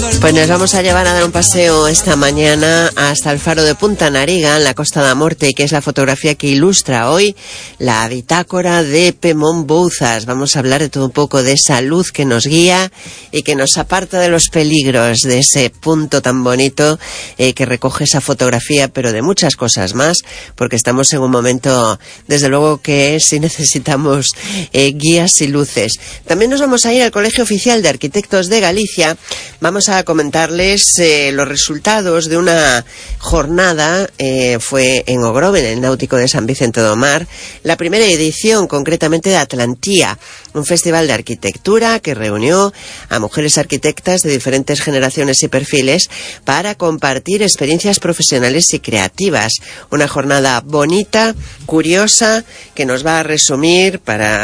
Pues nos vamos a llevar a dar un paseo esta mañana hasta el faro de Punta Nariga, en la Costa da Morte, que es la fotografía que ilustra hoy la bitácora de Pemón Bouzas. Vamos a hablar de todo un poco de esa luz que nos guía y que nos aparta de los peligros de ese punto tan bonito que recoge esa fotografía, pero de muchas cosas más, porque estamos en un momento, desde luego, que sí necesitamos guías y luces. También nos vamos a ir al Colegio Oficial de Arquitectos de Galicia. Vamos a comentarles los resultados de una jornada, fue en Ogrove, en el Náutico de San Vicente do Mar, la primera edición concretamente de Atlantía, un festival de arquitectura que reunió a mujeres arquitectas de diferentes generaciones y perfiles para compartir experiencias profesionales y creativas. Una jornada bonita, curiosa, que nos va a resumir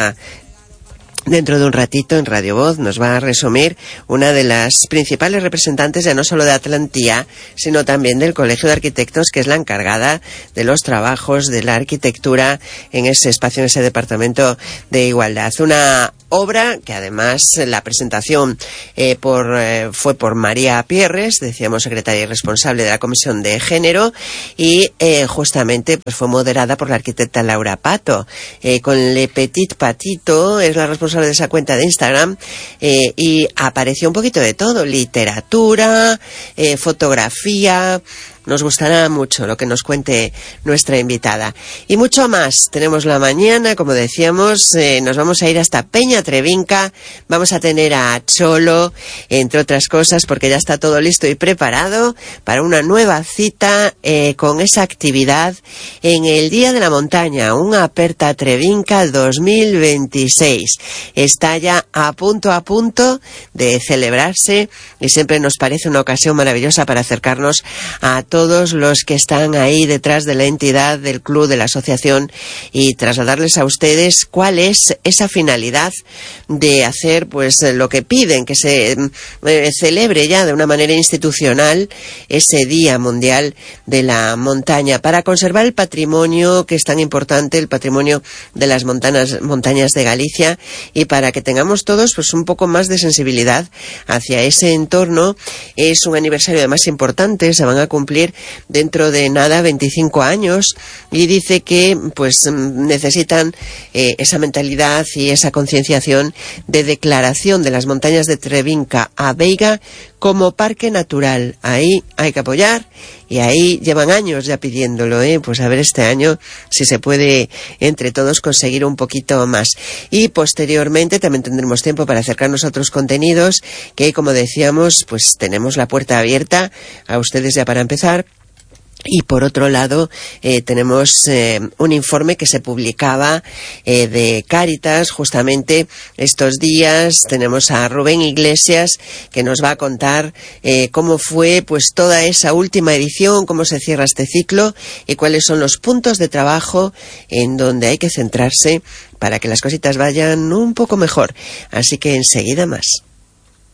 dentro de un ratito en Radio Voz, nos va a resumir una de las principales representantes ya no solo de Atlantía, sino también del Colegio de Arquitectos, que es la encargada de los trabajos de la arquitectura en ese espacio, en ese departamento de igualdad. Una obra que además la presentación fue por María Pierres, decíamos secretaria y responsable de la Comisión de Género, y justamente pues fue moderada por la arquitecta Laura Pato, con Le Petit Patito, es la responsable de esa cuenta de Instagram, y apareció un poquito de todo: literatura, fotografía. Nos gustará mucho lo que nos cuente nuestra invitada. Y mucho más. Tenemos la mañana, como decíamos, nos vamos a ir hasta Peña Trevinca, vamos a tener a Cholo, entre otras cosas, porque ya está todo listo y preparado para una nueva cita con esa actividad en el Día de la Montaña, un Aperta Trevinca 2026. Está ya a punto de celebrarse y siempre nos parece una ocasión maravillosa para acercarnos a todos los que están ahí detrás de la entidad, del club, de la asociación, y trasladarles a ustedes cuál es esa finalidad de hacer pues lo que piden, que se celebre ya de una manera institucional ese Día Mundial de la Montaña, para conservar el patrimonio que es tan importante, el patrimonio de las montañas de Galicia, y para que tengamos todos pues un poco más de sensibilidad hacia ese entorno. Es un aniversario además importante, se van a cumplir dentro de nada 25 años, y dice que pues necesitan esa mentalidad y esa concienciación de declaración de las montañas de Trevinca a Veiga como parque natural. Ahí hay que apoyar, y ahí llevan años ya pidiéndolo, pues a ver este año si se puede entre todos conseguir un poquito más. Y posteriormente también tendremos tiempo para acercarnos a otros contenidos que, como decíamos, pues tenemos la puerta abierta a ustedes ya para empezar. Y por otro lado tenemos un informe que se publicaba de Cáritas justamente estos días. Tenemos a Rubén Iglesias, que nos va a contar cómo fue pues toda esa última edición, cómo se cierra este ciclo y cuáles son los puntos de trabajo en donde hay que centrarse para que las cositas vayan un poco mejor. Así que enseguida más.